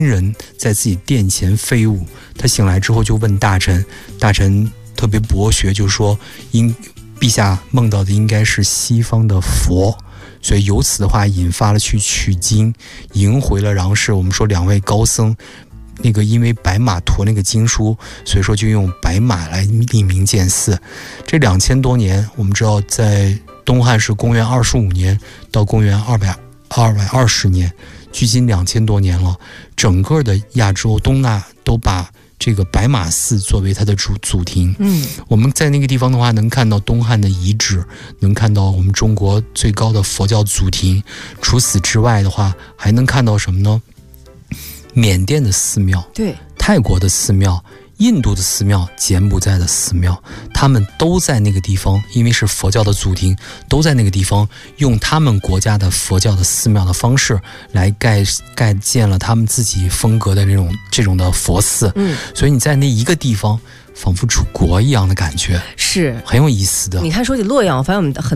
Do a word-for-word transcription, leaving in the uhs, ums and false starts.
人在自己殿前飞舞。他醒来之后就问大臣，大臣特别博学，就说应陛下梦到的应该是西方的佛，所以由此的话引发了去取经，迎回了禳氏。我们说两位高僧那个因为白马驮那个经书，所以说就用白马来命名建寺。这两千多年，我们知道在东汉是公元二十五年到公元二百二百二十年，距今两千多年了。整个的亚洲东纳都把这个白马寺作为它的主祖庭。嗯，我们在那个地方的话，能看到东汉的遗址，能看到我们中国最高的佛教祖庭。除此之外的话，还能看到什么呢？缅甸的寺庙，对，泰国的寺庙，印度的寺庙，柬埔寨的寺庙，他们都在那个地方，因为是佛教的祖庭，都在那个地方用他们国家的佛教的寺庙的方式来盖盖建了他们自己风格的这种这种的佛寺。嗯，所以你在那一个地方，仿佛出国一样的感觉，是很有意思的。你看，说起洛阳，我发现我们很